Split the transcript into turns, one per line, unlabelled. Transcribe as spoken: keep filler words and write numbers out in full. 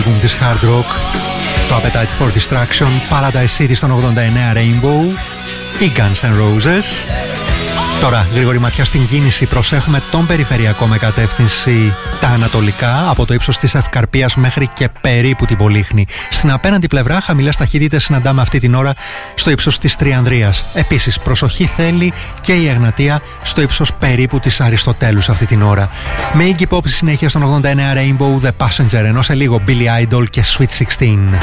άλμπουμ της hard rock, το Appetite for Destruction, Paradise City στον ογδόντα εννέα Rainbow ή Guns N' Roses. Τώρα, γρήγορη ματιά στην κίνηση. Προσέχουμε τον περιφερειακό με κατεύθυνση τα ανατολικά, από το ύψος της Ευκαρπίας μέχρι και περίπου την Πολύχνη. Στην απέναντι πλευρά, χαμηλές ταχύτητες συναντάμε αυτή την ώρα στο ύψος της Τριανδρίας. Επίσης, προσοχή θέλει και η Εγνατία στο ύψος περίπου της Αριστοτέλους αυτή την ώρα. Με Iggy Pop συνέχεια στον ογδόντα εννέα Rainbow, The Passenger, ενώ σε λίγο Billy Idol και Sweet sixteen.